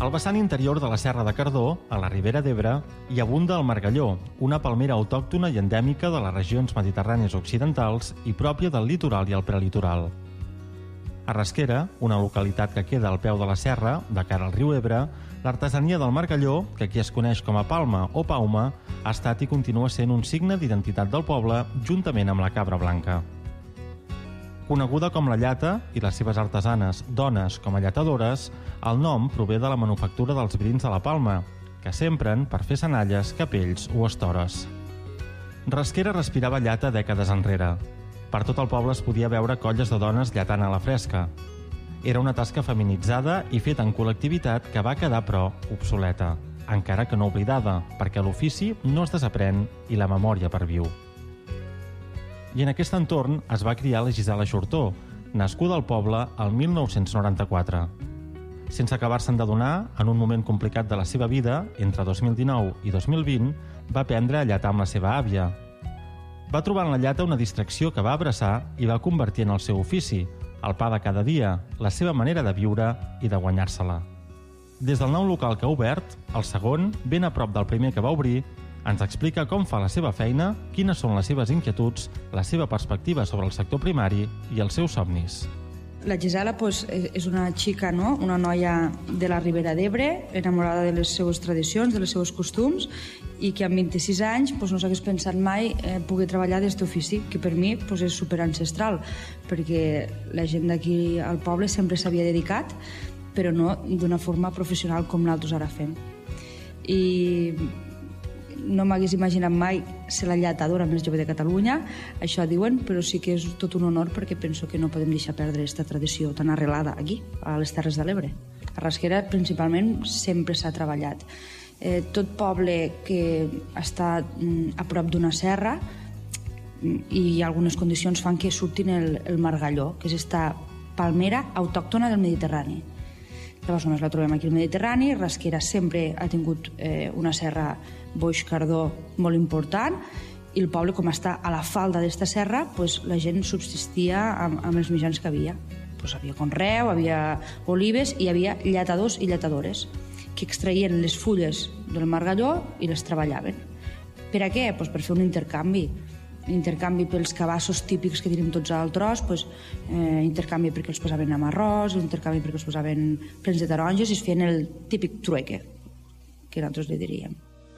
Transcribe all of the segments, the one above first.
Al vessant interior de la Serra de Cardó, a la Ribera d'Ebre, hi abunda el margalló, una palmera autòctona i endèmica de les regions mediterrànies occidentals i pròpia del litoral i el prelitoral. A Rasquera, una localitat que queda al peu de la serra, de cara al riu Ebre, l'artesania del margalló, que aquí es coneix com a palma o pauma, ha estat i continua sent un signe d'identitat del poble juntament amb la cabra blanca. Coneguda com la llata i les seves artesanes, dones com a llatadores, el nom prové de la manufactura dels brins de la palma, que s'empren per fer senalles, capells o estores. Rasquera respirava llata dècades enrere. Per tot el poble es podia veure colles de dones llatant a la fresca. Era una tasca feminitzada i feta en col·lectivitat que va quedar, però, obsoleta, encara que no oblidada, perquè l'ofici no es desaprèn i la memòria perviu. I en aquest entorn es va criar la Gisela Xortó, nascuda al poble el 1994. Sense acabar-se'n d'adonar, en un moment complicat de la seva vida, entre 2019 i 2020, va aprendre a llatar amb la seva àvia. Va trobar en la llata una distracció que va abraçar i va convertir en el seu ofici, el pa de cada dia, la seva manera de viure i de guanyar-se-la. Des del nou local que ha obert, el segon, ben a prop del primer que va obrir, ens explica com fa la seva feina, quines són les seves inquietuds, la seva perspectiva sobre el sector primari i els seus somnis. La Gisela és una xica, no? Una noia de la Ribera d'Ebre, enamorada de les seues tradicions, de les seues costums, i que amb 26 anys no s'hagués pensat mai poder treballar d'aquest ofici, que per mi és superancestral, perquè la gent d'aquí al poble sempre s'havia dedicat, però no d'una forma professional com nosaltres ara fem. I no m'hagués imaginat mai ser la llatadora més jove de Catalunya, això diuen, però sí que és tot un honor perquè penso que no podem deixar perdre aquesta tradició tan arrelada aquí, a les Terres de l'Ebre. A Rasquera principalment sempre s'ha treballat. Tot poble que està a prop d'una serra i algunes condicions fan que surtin el margalló, que és esta palmera autòctona del Mediterrani. Llavors només la trobem aquí al Mediterrani. Rasquera sempre ha tingut una serra Boix-Cardó molt important i el poble, com està a la falda d'esta serra, la gent subsistia amb els mitjans que havia. Havia conreu, havia olives i hi havia llatadors i llatadores que extraïen les fulles del margalló i les treballaven. Per a què? Per fer un intercanvi pels cabassos típics que tenim tots al tros, intercanvi perquè els posaven amb arròs, intercanvi perquè els posaven plens de taronges i es feien el típic trueque, que nosaltres li diríem.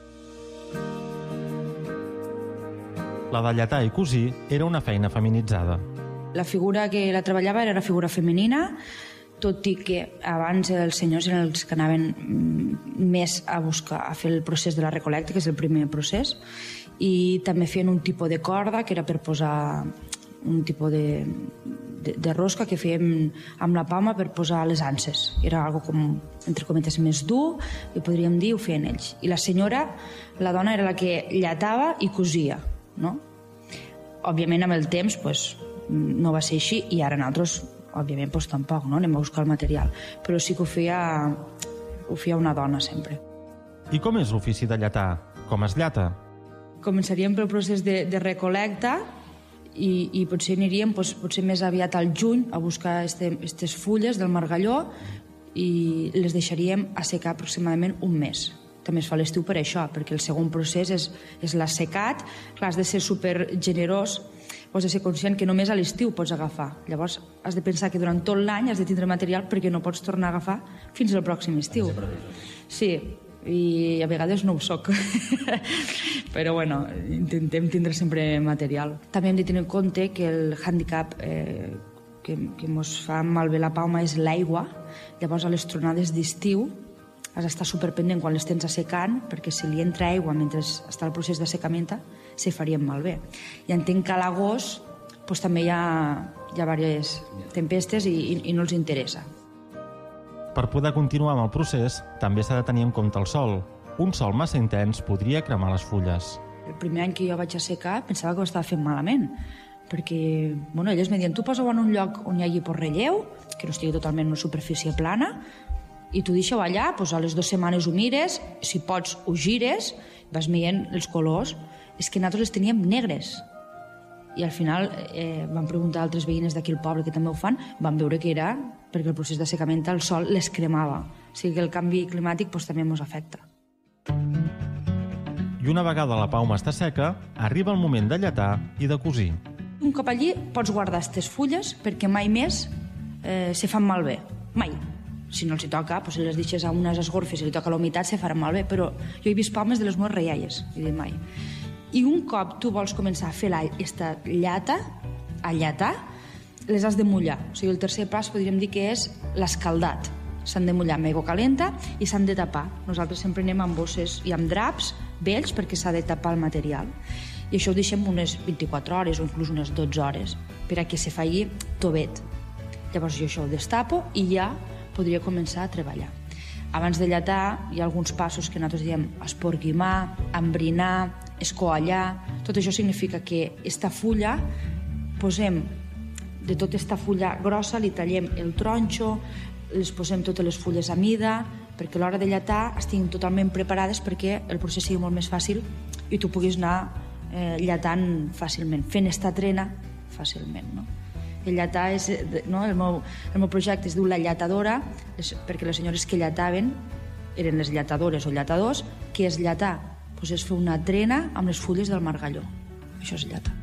La de llatar i cosir era una feina feminitzada. La figura que la treballava era la figura femenina, tot i que abans els senyors eren els que anaven més a fer el procés de la recolecta, que és el primer procés, i també feien un tipus de corda que era per posar un tipus de rosca que fèiem amb la palma per posar les anses. Era algo com, entre cometes, més dur, i podríem dir, ho feien ells. I la senyora, la dona, era la que llatava i cosia, no? Òbviament amb el temps no va ser així, i ara nosaltres òbviament tampoc, no? Anem a buscar el material, però sí que ho feia una dona sempre. I com és l'ofici de llatar? Com es llata? Començaríem pel procés de recolecta i potser aniríem potser més aviat al juny a buscar aquestes fulles del margalló i les deixaríem assecar aproximadament un mes. També es fa l'estiu per això, perquè el segon procés és l'assecat. Clar, has de ser supergenerós, has de ser conscient que només a l'estiu pots agafar. Llavors has de pensar que durant tot l'any has de tindre material perquè no pots tornar a agafar fins al pròxim estiu. Sí, i a vegades no ho soc. Però bueno, intentem tindre sempre material. També hem de tenir en compte que el hàndicap que ens fa malbé la palma és l'aigua. Llavors a les tronades d'estiu has d'estar superpendent quan les tens assecant, perquè si li entra aigua mentre està el procés d'assecament se farien malbé. I entenc que a l'agost també hi ha diverses tempestes i no els interessa. Per poder continuar amb el procés, també s'ha de tenir en compte el sol. Un sol massa intens podria cremar les fulles. El primer any que jo vaig assecar pensava que ho estava fent malament, perquè elles em diuen, tu posa-ho en un lloc on hi hagi relleu, que no estigui totalment en una superfície plana, i tu deixa-ho allà, a les 2 setmanes ho mires, si pots ho gires, vas veient els colors. És que nosaltres les teníem negres. I al final van preguntar a altres veïnes d'aquí al poble que també ho fan, van veure que era perquè el procés d'assecament el sol les cremava. O sigui que el canvi climàtic també ens afecta. I una vegada la pauma està seca, arriba el moment de llatar i de cosir. Un cop allí pots guardar aquestes fulles perquè mai més se fan malbé. Mai. Si no els hi toca, si les deixes a unes esgorfes i li toca la humitat, se faran malbé. Però jo he vist paumes de les meves reialles, i dic mai. I un cop tu vols començar a fer aquesta llata, a llatar, les has de mullar. O sigui, el tercer pas podríem dir que és l'escaldat. S'han de mullar amb aigua calenta i s'han de tapar. Nosaltres sempre anem amb bosses i amb draps vells perquè s'ha de tapar el material. I això ho deixem unes 24 hores o inclús unes 12 hores per a que se faci tovet. Llavors jo això ho destapo i ja podria començar a treballar. Abans de llatar hi ha alguns passos que nosaltres diem esporguimar, embrinar, escoallar. Tot això significa que esta fulla, posem de tota esta fulla grossa, li tallem el tronxo, les posem totes les fulles a mida, perquè a l'hora de llatar estiguin totalment preparades perquè el procés sigui molt més fàcil i tu puguis anar llatant fàcilment, fent esta trena fàcilment, no? El llatar és, no? El meu projecte es diu La Llatadora, perquè les senyores que llataven eren les llatadores o llatadors. Què és llatar? Doncs és fer una trena amb les fulles del margalló. Això és llatar.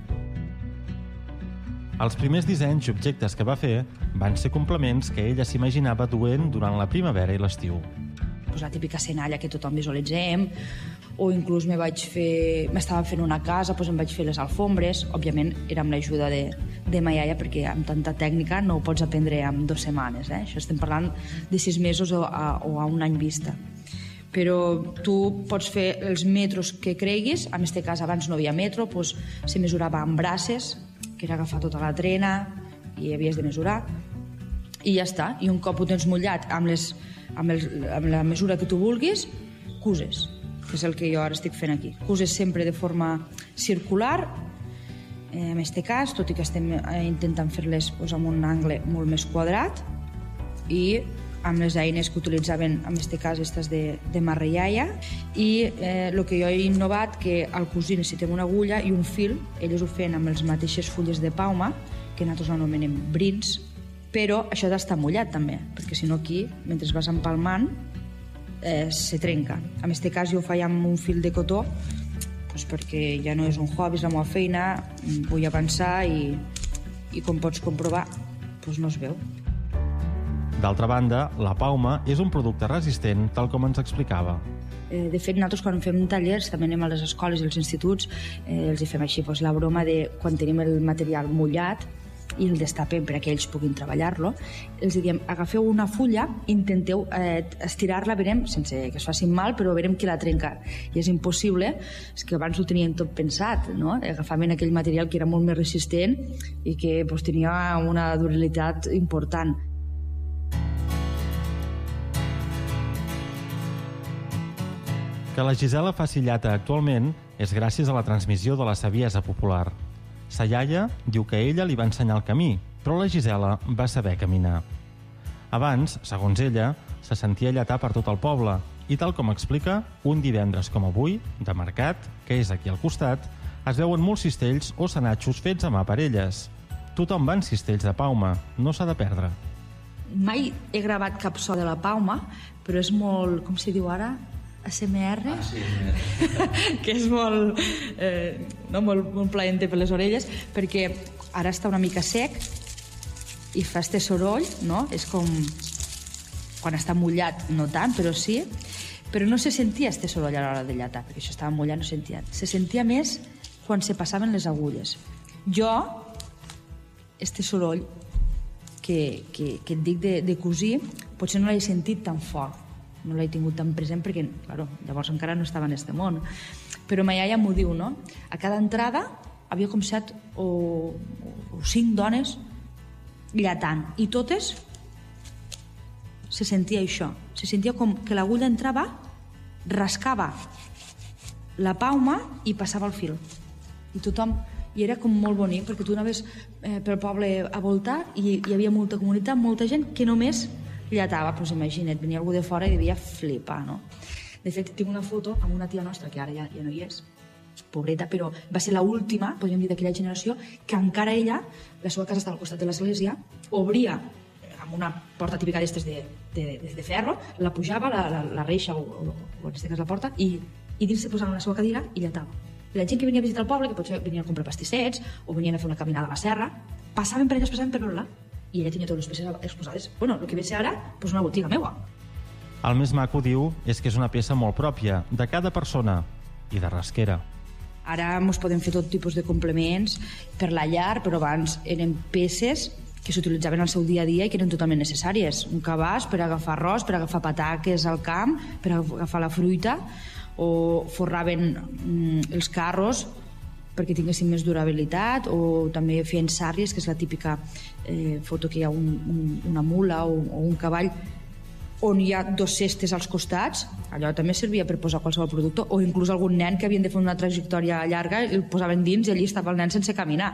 Els primers dissenys i objectes que va fer van ser complements que ella s'imaginava duent durant la primavera i l'estiu. La típica senalla que tothom visualitzem, o inclús m'estava fent una casa, em vaig fer les alfombres. Òbviament era amb l'ajuda de ma iaia, perquè amb tanta tècnica no ho pots aprendre en 2 setmanes. Això estem parlant de 6 mesos o a un any vista. Però tu pots fer els metros que creguis. En aquest cas abans no hi havia metro, se mesurava amb braces, que era agafar tota la trena i havies de mesurar, i ja està. I un cop ho tens mullat amb la mesura que tu vulguis, cuses, que és el que jo ara estic fent aquí. Cuses sempre de forma circular, en aquest cas, tot i que estem intentant fer-les amb un angle molt més quadrat, i amb les eines que utilitzaven, en aquest cas, aquestes de marreiaia, i el que jo he innovat, que al cosir necessitem una agulla i un fil. Elles ho feien amb les mateixes fulles de pauma, que nosaltres anomenem brins, però això ha d'estar mullat també, perquè si no aquí, mentre vas empalmant, se trenca. En aquest cas jo ho faig amb un fil de cotó, perquè ja no és un hobby, és la meva feina, vull avançar i com pots comprovar, no es veu. D'altra banda, la pauma és un producte resistent, tal com ens explicava. De fet, nosaltres quan fem tallers, també anem a les escoles i als instituts, els fem així la broma de quan tenim el material mullat i el destapem per que ells puguin treballar-lo, els diem, agafeu una fulla, intenteu estirar-la, veurem, sense que es facin mal, però veurem qui la trenca. I és impossible, és que abans ho tenien tot pensat, no? Agafaven aquell material que era molt més resistent i que tenia una durabilitat important. Que la Gisela faci llata actualment és gràcies a la transmissió de la saviesa popular. Sa iaia diu que ella li va ensenyar el camí, però la Gisela va saber caminar. Abans, segons ella, se sentia llatar per tot el poble i, tal com explica, un divendres com avui, de mercat, que és aquí al costat, es veuen molts cistells o senatxos fets a mà per elles. Tothom va en cistells de pauma, no s'ha de perdre. Mai he gravat cap so de la pauma, però és molt, com s'hi diu ara, ASMR, que és molt plaenter per les orelles, perquè ara està una mica sec i fa este soroll, no? És com quan està mullat, no tant, però sí, però no se sentia este soroll a l'hora de llatar, perquè això estava mullat, no sentia. Se sentia més quan se passaven les agulles. Jo, este soroll que et dic de cosir, potser no l'he sentit tan fort, no l'he tingut tan present perquè, claro, llavors encara no estava en este món. Però ma iaia m'ho diu, no? A cada entrada havia com 7 o 5 dones llatant, i totes se sentia això. Se sentia com que l'agulla entrava, rascava la pauma i passava el fil. I tothom... I era com molt bonic, perquè tu anaves pel poble a voltar i hi havia molta comunitat, molta gent que només llatava. Doncs imagina't, venia algú de fora i devia flipar, no? De fet, tinc una foto amb una tia nostra, que ara ja no hi és, pobreta, però va ser l'última, podríem dir, d'aquella generació, que encara ella, la seva casa estava al costat de l'església, obria amb una porta típica d'estes de ferro, la pujava, la reixa o en aquest cas la porta, i dins se posava en la seva cadira i lletava. I la gent que venia a visitar el poble, que potser venien a comprar pastissets o venien a fer una caminada a la serra, passaven per veure-la i ella tenia totes les peces exposades. Bueno, el que ve ser ara, doncs una botiga meua. El més maco, diu, és que és una peça molt pròpia, de cada persona i de rasquera. Ara ens podem fer tot tipus de complements per la llar, però abans eren peces que s'utilitzaven al seu dia a dia i que eren totalment necessàries. Un cabàs per agafar arròs, per agafar pataques al camp, per agafar la fruita, o forraven els carros perquè tinguessin més durabilitat, o també feien sàrries, que és la típica foto que hi ha una mula o un cavall on hi ha 2 cestes als costats. Allò també servia per posar qualsevol producte, o inclús algun nen que havien de fer una trajectòria llarga el posaven dins i allí estava el nen sense caminar.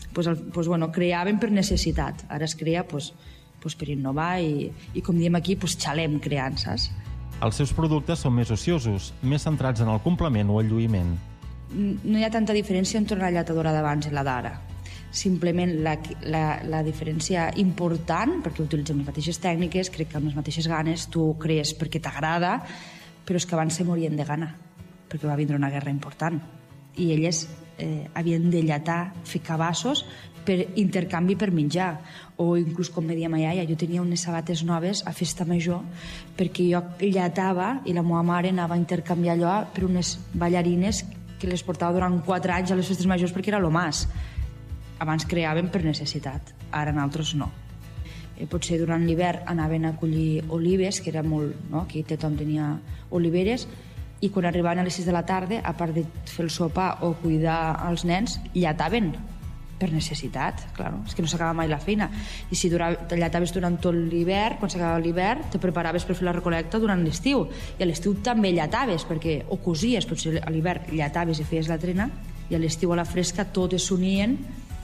Creaven per necessitat. Ara es crea per innovar i com diem aquí, xalem creant, saps? Els seus productes són més ociosos, més centrats en el complement o el lluïment. No hi ha tanta diferència entre la lletadora d'abans i la d'ara. Simplement la diferència important, perquè utilitzem les mateixes tècniques, crec que amb les mateixes ganes, tu crees perquè t'agrada, però és que abans se morien de gana, perquè va vindre una guerra important. I elles havien de lletar, fer cabassos per intercanvi per menjar, o inclús com me deia ma iaia, jo tenia unes sabates noves a festa major perquè jo lletava i la meva mare anava a intercanviar allò per unes ballarines que les portava durant 4 anys a les festes majors perquè era lo mas. Abans creaven per necessitat, ara nosaltres no. Potser durant l'hivern anaven a collir olives, que era molt, no? Aquí tothom tenia oliveres, i quan arribaven a les 6 de la tarda, a part de fer el sopar o cuidar els nens, lletaven per necessitat, clar, és que no s'acaba mai la feina. I si lletaves durant tot l'hivern, quan s'acabava l'hivern, te preparaves per fer la recolecta durant l'estiu, i a l'estiu també lletaves, o cosies, potser a l'hivern lletaves i feies la trena, i a l'estiu a la fresca totes s'unien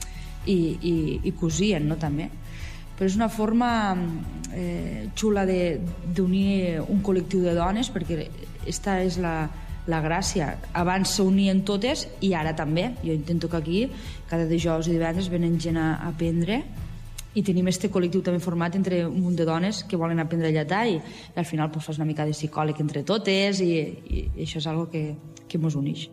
i cosien, no, també. Però és una forma xula d'unir un col·lectiu de dones, perquè esta és la gràcia. Abans s'unien totes i ara també. Jo intento que aquí, cada dijous i divendres, venen gent a aprendre i tenim este col·lectiu també format entre un munt de dones que volen aprendre a lletar i al final fas una mica de psicòleg entre totes i això és algo que mos uneix.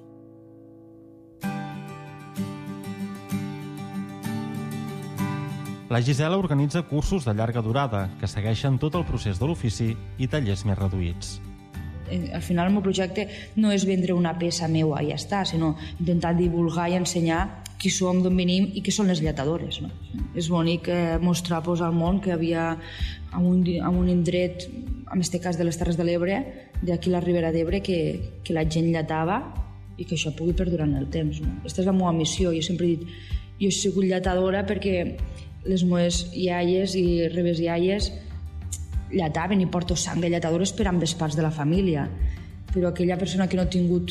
La Gisela organitza cursos de llarga durada que segueixen tot el procés de l'ofici i tallers més reduïts. Al final el meu projecte no és vendre una peça meua i ja està, sinó intentar divulgar i ensenyar qui som, d'on venim i què són les lletadores. No? És bonic mostrar al món que havia en un indret, en aquest cas de les Terres de l'Ebre, d'aquí la Ribera d'Ebre, que la gent lletava i que això pugui perdurar en el temps. No? Aquesta és la meva missió. Jo sempre he dit, jo he sigut lletadora perquè les meves iaies i rebesiaies lletaven i porto sang de lletadores per ambes parts de la família, però aquella persona que no ha tingut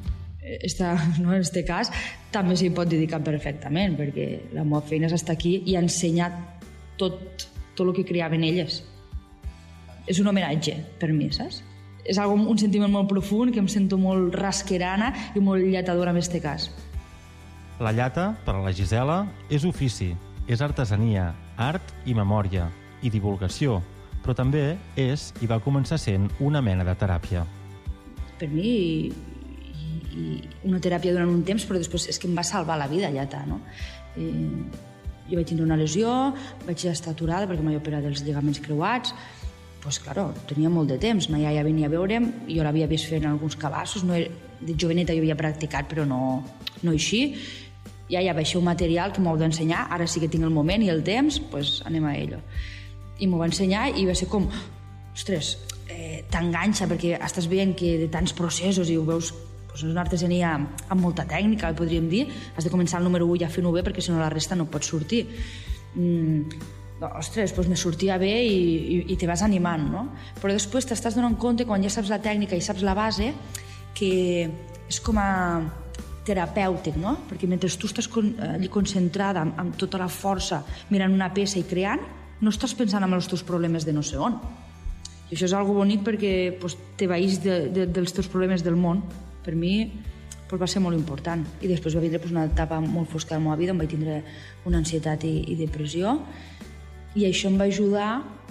en aquest cas també s'hi pot dedicar perfectament, perquè la meva feina és estar aquí i ensenyar tot el que creaven elles. És un homenatge per mi, saps? És un sentiment molt profund, que em sento molt rasquerana i molt lletadora en aquest cas. La llata, per a la Gisela, és ofici, és artesania, art i memòria, i divulgació, però també és, i va començar sent, una mena de teràpia. Per mi, una teràpia durant un temps, però després és que em va salvar la vida lletar, no? Jo vaig tindre una lesió, vaig estar aturada perquè m'havia operat dels lligaments creuats, doncs, clar, tenia molt de temps, ma iaia venia a veure'm, jo l'havia vist fent alguns cabassos, de joveneta jo havia practicat, però no així. Ja baixeu material que m'ho heu d'ensenyar, ara sí que tinc el moment i el temps, doncs anem a ello. I m'ho va ensenyar i va ser com, ostres, t'enganxa perquè estàs veient que de tants processos i ho veus, és una artesania amb molta tècnica, podríem dir, has de començar el número 1 ja fent-ho bé perquè si no la resta no pot sortir. Ostres, doncs me sortia bé i te vas animant, no? Però després t'estàs donant compte, quan ja saps la tècnica i saps la base, que és com a terapèutic, no? Perquè mentre tu estàs allí concentrada amb tota la força mirant una peça i creant, no estàs pensant en els teus problemes de no sé on. I això és algo bonic perquè t'evaís dels teus problemes del món. Per mi però va ser molt important. I després va vindre una etapa molt fosca de la meva vida on vaig tindre una ansietat i depressió, i això em va ajudar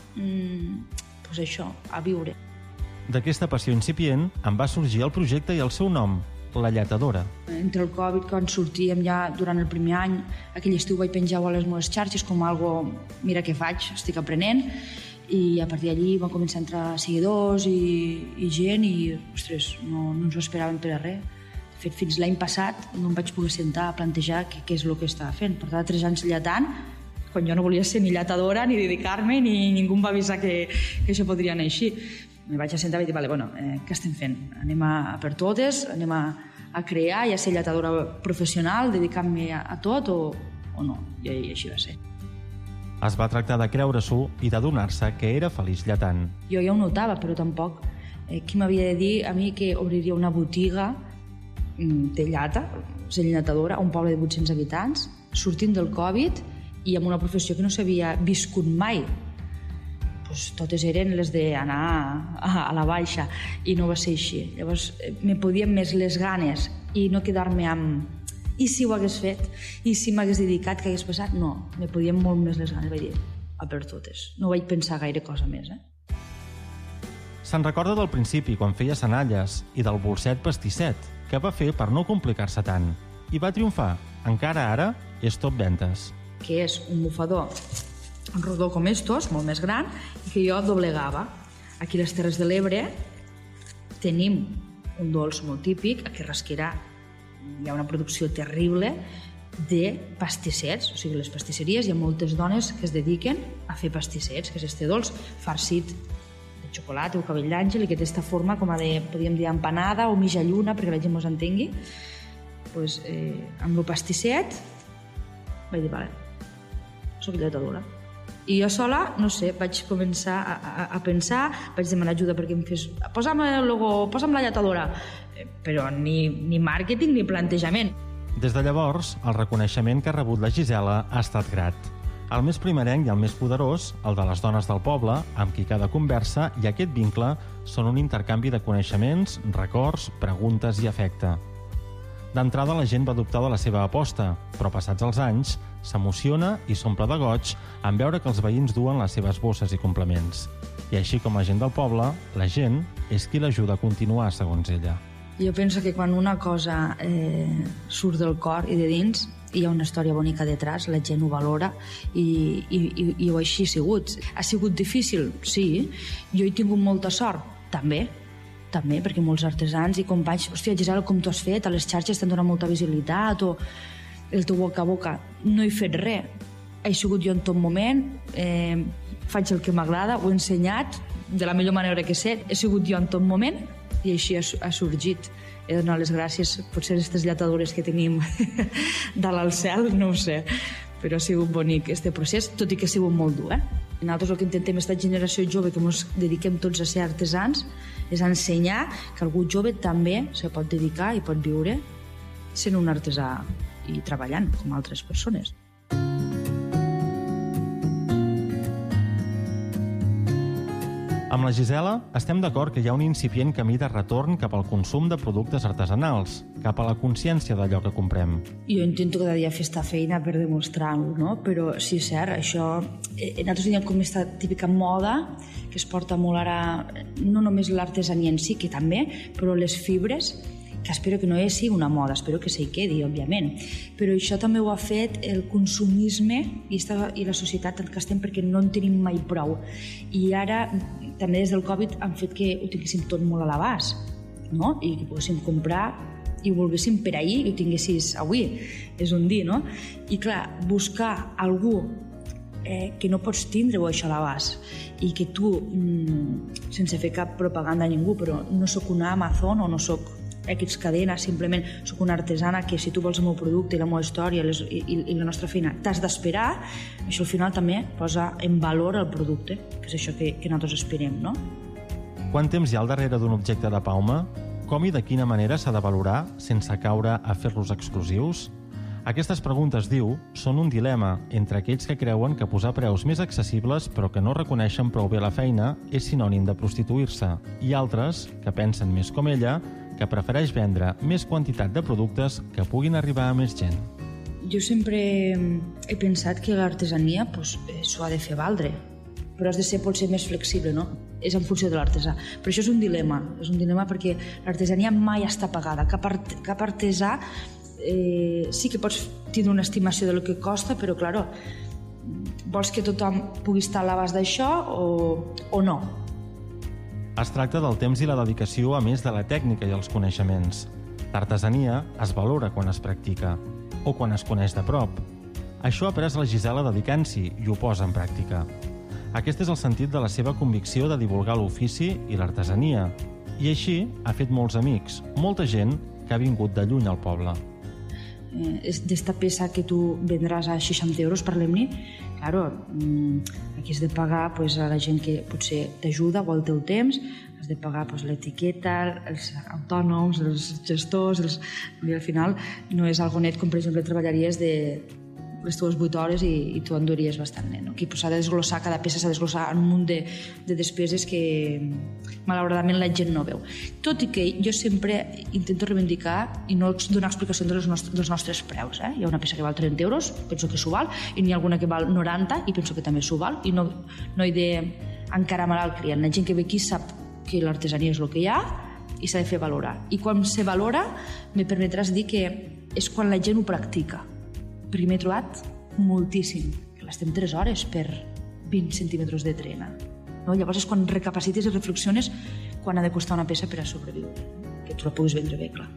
a viure. D'aquesta passió incipient en va sorgir el projecte i el seu nom, La Lletadora. Entre el Covid, quan sortíem ja durant el primer any, aquell estiu vaig penjar-ho a les meves xarxes com algo, mira què faig, estic aprenent, i a partir d'allí van començar a entrar seguidors i gent i, ostres, no ens ho esperàvem per a res. De fet, fins l'any passat no em vaig poder sentar a plantejar què és el que estava fent. Portava 3 anys lletant, quan jo no volia ser ni lletadora, ni dedicar-me, ni ningú em va avisar que això podria anar així. Me vaig assentar i vaig dir, vale, què estem fent? Anem a per totes, anem a crear i a ser lletadora professional, dedicar-me a tot o no? I així va ser. Es va tractar de creure-s'ho i d'adonar-se que era feliç lletant. Jo ja ho notava, però tampoc qui m'havia de dir a mi que obriria una botiga de llata, ser lletadora, a un poble de 800 habitants, sortint del Covid i amb una professió que no s'havia viscut mai. Totes eren les d'anar a la baixa i no va ser així. Llavors me podien més les ganes i no quedar-me amb i si ho hagués fet, i si m'hagués dedicat, què hagués passat? No, me podien molt més les ganes, vaig dir, a per totes. No vaig pensar gaire cosa més. Se'n recorda del principi, quan feia senalles, i del bolset pastisset, que va fer per no complicar-se tant. I va triomfar. Encara ara és top ventes. Que és un bufador rodó com estos, molt més gran, i que jo doblegava. Aquí a les Terres de l'Ebre tenim un dolç molt típic, a Rasquera hi ha una producció terrible de pastissets, o sigui, les pastisseries, hi ha moltes dones que es dediquen a fer pastissets, que és este dolç farcit de xocolata o cabell d'àngel i que té aquesta forma com a de, podríem dir, empanada o mitja lluna, perquè la gent mos entengui. Amb el pastisset vaig dir, vale, soc lletadora. I jo sola, no sé, vaig començar a pensar, vaig demanar ajuda perquè em fes posa'm el logo, posa'm la lletadora, però ni màrqueting ni plantejament. Des de llavors, el reconeixement que ha rebut la Gisela ha estat grat. El més primerenc i el més poderós, el de les dones del poble, amb qui cada conversa i aquest vincle són un intercanvi de coneixements, records, preguntes i afecte. D'entrada la gent va dubtar de la seva aposta, però passats els anys s'emociona i s'omple de goig en veure que els veïns duen les seves bosses i complements. I així com la gent del poble, la gent és qui l'ajuda a continuar, segons ella. Jo penso que quan una cosa surt del cor i de dins, hi ha una història bonica detrás, la gent ho valora i així ha sigut. Ha sigut difícil? Sí. Jo he tingut molta sort? També, perquè molts artesans i companys, hòstia, Gisela, com t'ho has fet? A les xarxes t'han donat molta visibilitat o el teu boca a boca. No he fet res. He sigut jo en tot moment, faig el que m'agrada, ho he ensenyat de la millor manera que sé, he sigut jo en tot moment i així ha sorgit. He de donar les gràcies, potser aquestes lletadores que tenim dalt al cel, no ho sé, però ha sigut bonic este procés, tot i que ha sigut molt dur. Nosaltres el que intentem, aquesta generació jove que ens dediquem tots a ser artesans, és ensenyar que algú jove també se pot dedicar i pot viure sent un artesà i treballant com altres persones. Amb la Gisela estem d'acord que hi ha un incipient camí de retorn cap al consum de productes artesanals, cap a la consciència d'allò que comprem. Jo intento cada dia fer esta feina per demostrar-ho, no? Però sí, és cert, això... Nosaltres teníem com aquesta típica moda que es porta molt ara, no només l'artesania en si, que també, però les fibres, que espero que no sigui una moda, espero que s'hi quedi, òbviament. Però això també ho ha fet el consumisme i la societat en què estem, perquè no en tenim mai prou. I ara, també des del Covid, han fet que ho tinguéssim tot molt a l'abast, no? I que poguéssim comprar i ho volguéssim per ahir i ho tinguessis avui, és un dir, no? I clar, buscar algú que no pots tindre-ho això a l'abast i que tu, sense fer cap propaganda a ningú, però no sóc una Amazon o no sóc X cadena, simplement sóc una artesana que si tu vols el meu producte i la meva història i la nostra feina t'has d'esperar, això al final també posa en valor el producte, que és això que nosaltres esperem, no? Quant temps hi ha al darrere d'un objecte de Paume? Com i de quina manera s'ha de valorar sense caure a fer-los exclusius? Aquestes preguntes, diu, són un dilema entre aquells que creuen que posar preus més accessibles però que no reconeixen prou bé la feina és sinònim de prostituir-se, i altres que pensen més com ella, que prefereix vendre més quantitat de productes que puguin arribar a més gent. Jo sempre he pensat que l'artesania s'ho ha de fer valdre, però has de ser potser més flexible, no? És en funció de l'artesà. Però això és un dilema perquè l'artesania mai està pagada. Cap artesà sí que pots tindre una estimació del que costa, però, clar, vols que tothom pugui estar a l'abast d'això o no? Es tracta del temps i la dedicació a més de la tècnica i els coneixements. L'artesania es valora quan es practica o quan es coneix de prop. Això ha après la Gisela dedicant-s'hi i ho posa en pràctica. Aquest és el sentit de la seva convicció de divulgar l'ofici i l'artesania. I així ha fet molts amics, molta gent que ha vingut de lluny al poble. D'esta peça que tu vendràs a 60 euros, parlem-ne, claro, aquí has de pagar a la gent que potser t'ajuda, vol el teu temps, has de pagar l'etiqueta, els autònoms, els gestors, i al final no és algo net com, per exemple, treballaries de les teves 8 hores i tu en duries bastant net. Aquí s'ha de desglossar, cada peça s'ha de desglossar en un munt de despeses que malauradament la gent no veu. Tot i que jo sempre intento reivindicar i no donar explicació dels nostres preus. Hi ha una peça que val 30 euros, penso que s'ho val, i n'hi ha alguna que val 90 i penso que també s'ho val, i no he d'encaramar al client. La gent que ve aquí sap que l'artesania és el que hi ha i s'ha de fer valorar. I quan se valora, me permetràs dir que és quan la gent ho practica. Perquè m'he trobat moltíssim, que l'estem 3 hores per 20 centímetres de trena. Llavors és quan recapacites i reflexiones quan ha de costar una peça per a sobreviure, que tu la puguis vendre bé, clar.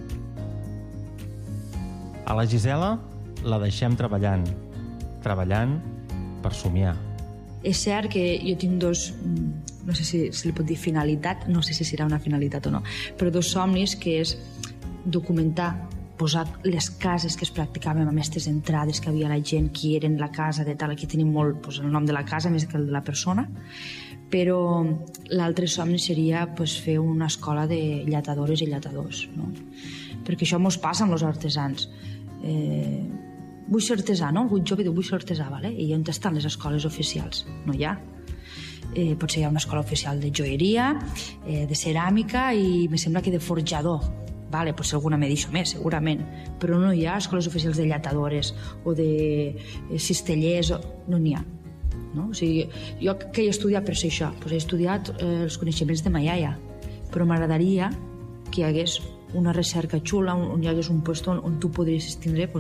A la Gisela la deixem treballant per somiar. És cert que jo tinc no sé si li pot dir finalitat, no sé si serà una finalitat o no, però 2 somnis, que és documentar, posar les cases que es practicaven amb aquestes entrades que havia la gent, qui eren la casa de tal, aquí tenim molt el nom de la casa més que el de la persona, però l'altre somni seria fer una escola de lletadores i lletadors, no? Perquè això mos passa amb els artesans. Vull ser artesà, no? Algun jove diu vull ser artesà, vale? I on estan les escoles oficials? No hi ha. Potser hi ha una escola oficial de joieria, de ceràmica i me sembla que de forjador. Vale, potser alguna me deixo més, segurament, però no hi ha escoles oficials de lletadores o de cistellers, no n'hi ha. No? O sigui, jo què he estudiat per ser això? He estudiat els coneixements de ma iaia, però m'agradaria que hi hagués una recerca xula, on hi hagués un lloc on tu podries tindre,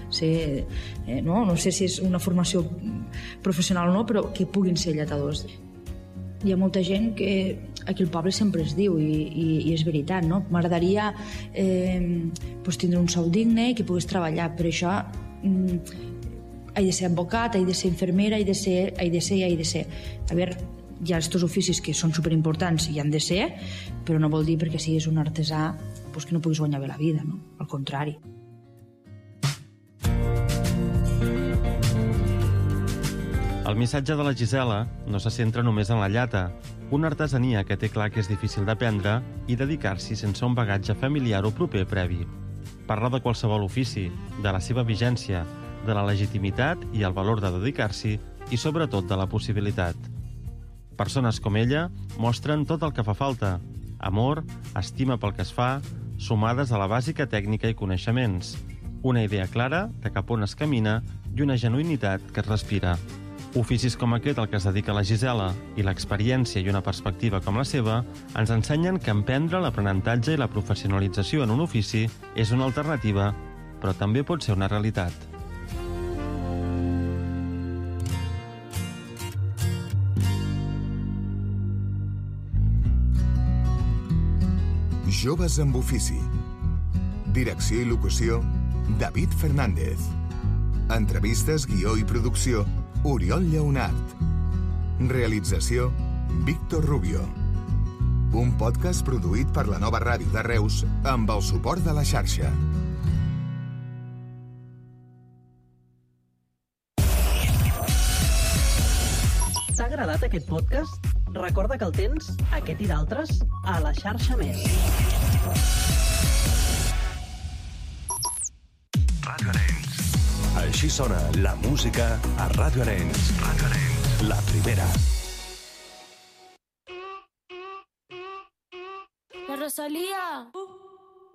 no sé si és una formació professional o no, però que puguin ser lletadors. Hi ha molta gent que aquí al poble sempre es diu i és veritat, no? M'agradaria tindre un sou digne i que pogués treballar, per això he de ser advocat, he de ser infermera, he de ser. A veure, hi ha aquests oficis que són superimportants i han de ser, però no vol dir perquè siguis un artesà que no puguis guanyar bé la vida, no? Al contrari. El missatge de la Gisela no se centra només en la llata, una artesania que té clar que és difícil d'aprendre i dedicar-s'hi sense un bagatge familiar o proper previ. Parla de qualsevol ofici, de la seva vigència, de la legitimitat i el valor de dedicar-s'hi i, sobretot, de la possibilitat. Persones com ella mostren tot el que fa falta: amor, estima pel que es fa, sumades a la bàsica tècnica i coneixements, una idea clara de cap on es camina i una genuïnitat que es respira. Oficis com aquest al que es dedica la Gisela i l'experiència i una perspectiva com la seva ens ensenyen que emprendre l'aprenentatge i la professionalització en un ofici és una alternativa, però també pot ser una realitat. Joves amb ofici. Direcció i locució, David Fernández. Entrevistes, guió i producció, Oriol Lleonart. Realització, Víctor Rubio. Un podcast produït per la Nova Ràdio de Reus amb el suport de la xarxa. T'ha agradat aquest podcast? Recorda que el tens, aquest i d'altres, a la xarxa Més. Ràdio Arenys. Així sona la música a Ràdio Arenys. Ràdio Arenys. La primera. La Rosalía.